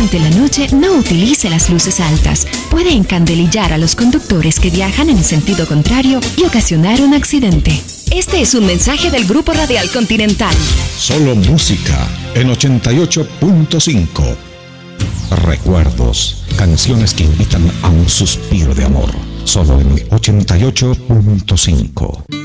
Durante la noche no utilice las luces altas. Puede encandelillar a los conductores que viajan en sentido contrario y ocasionar un accidente. Este es un mensaje del Grupo Radial Continental. Solo música en 88.5. Recuerdos, canciones que invitan a un suspiro de amor. Solo en 88.5.